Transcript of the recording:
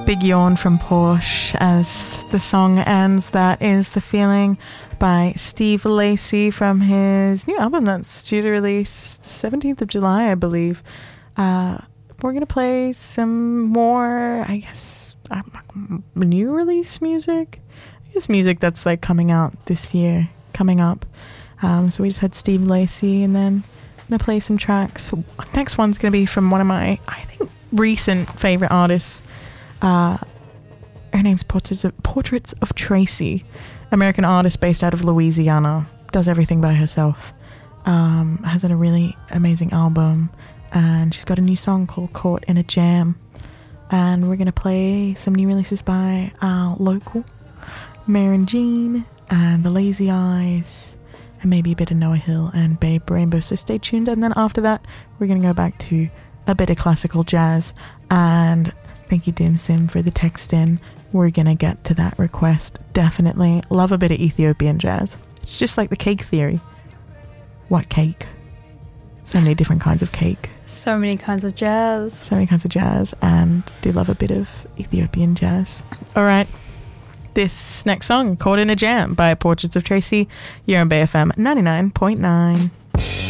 Big yawn from Porsche as the song ends. That is The Feeling by Steve Lacy from his new album that's due to release the 17th of July, I believe. We're going to play some more, I guess, new release music. I guess music that's like coming out this year, coming up. So we just had Steve Lacy, and then I'm going to play some tracks. Next one's going to be from one of my, I think, recent favorite artists. Her name's Portraits of Tracy, American artist based out of Louisiana, does everything by herself, has a really amazing album, and she's got a new song called Caught in a Jam, and we're going to play some new releases by Local, Maren Jean, and The Lazy Eyes, and maybe a bit of Noah Hill and Babe Rainbow, so stay tuned. And then after that we're going to go back to a bit of classical jazz, and thank you, Dim Sim, for the text in. We're going to get to that request. Definitely love a bit of Ethiopian jazz. It's just like the cake theory. What cake? So many different kinds of cake. So many kinds of jazz. So many kinds of jazz, and do love a bit of Ethiopian jazz. All right. This next song, Caught in a Jam by Portraits of Tracy. You're on Bay FM 99.9.